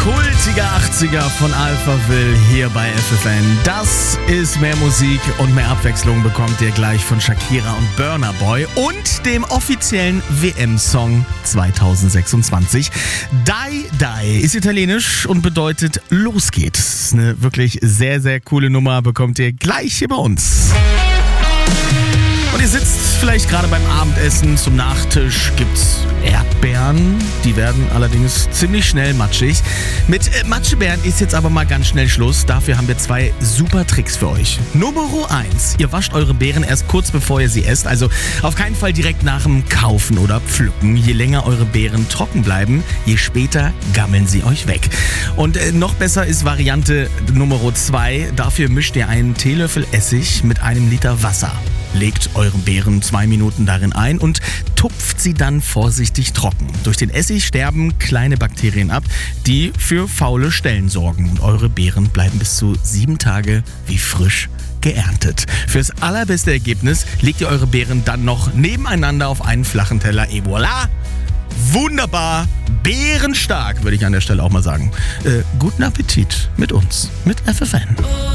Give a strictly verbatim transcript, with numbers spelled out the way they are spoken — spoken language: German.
Kultiger achtziger von Alphaville hier bei F F N. Das ist mehr Musik und mehr Abwechslung bekommt ihr gleich von Shakira und Burna Boy und dem offiziellen W M-Song zwanzig sechsundzwanzig. Dai Dai ist italienisch und bedeutet los geht's. Eine wirklich sehr, sehr coole Nummer bekommt ihr gleich hier bei uns. Und ihr sitzt vielleicht gerade beim Abendessen, zum Nachtisch gibt's Erdbeeren. Die werden allerdings ziemlich schnell matschig. Mit äh, Matschebeeren ist jetzt aber mal ganz schnell Schluss. Dafür haben wir zwei super Tricks für euch. Nummer eins. Ihr wascht eure Beeren erst kurz bevor ihr sie esst. Also auf keinen Fall direkt nach dem Kaufen oder Pflücken. Je länger eure Beeren trocken bleiben, je später gammeln sie euch weg. Und äh, noch besser ist Variante Nummer zwei. Dafür mischt ihr einen Teelöffel Essig mit einem Liter Wasser. Legt eure Beeren zwei Minuten darin ein und tupft sie dann vorsichtig trocken. Durch den Essig sterben kleine Bakterien ab, die für faule Stellen sorgen. Und eure Beeren bleiben bis zu sieben Tage wie frisch geerntet. Fürs allerbeste Ergebnis legt ihr eure Beeren dann noch nebeneinander auf einen flachen Teller. Et voilà! Wunderbar! Beerenstark, würde ich an der Stelle auch mal sagen. Äh, guten Appetit mit uns, mit F F N.